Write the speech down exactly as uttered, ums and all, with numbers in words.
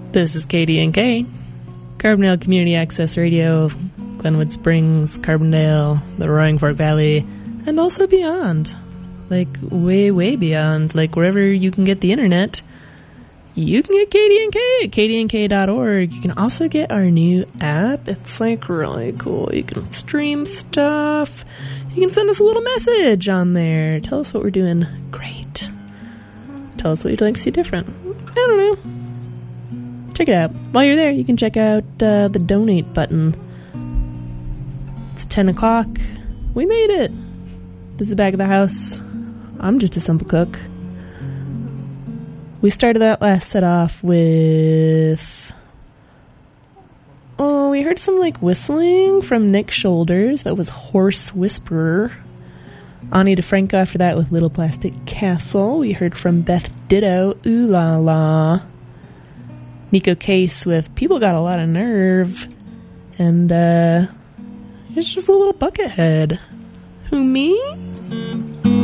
This is K D N K, Carbondale Community Access Radio, Glenwood Springs, Carbondale, the Roaring Fork Valley, and also beyond. Like, way, way beyond. Like, wherever you can get the internet, you can get K D N K at K D N K dot org. You can also get our new app. It's, like, really cool. You can stream stuff. You can send us a little message on there. Tell us what we're doing great. Tell us what you'd like to see different. I don't know. Check it out. While you're there, you can check out uh, the donate button. It's ten o'clock. We made it. This is back of the house. I'm just a simple cook. We started that last set off with... Oh, we heard some like whistling from Nick Shoulders. That was Horse Whisperer. Ani DeFranco after that with Little Plastic Castle. We heard from Beth Ditto, Ooh La La. Nico Case with People Got a Lot of Nerve. And uh, it's just a little buckethead. Who, me?